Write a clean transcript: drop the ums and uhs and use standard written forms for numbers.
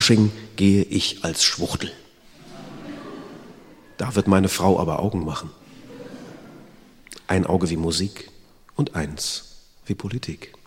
Coaching gehe ich als Schwuchtel. Da wird meine Frau aber Augen machen. Ein Auge wie Musik und eins wie Politik.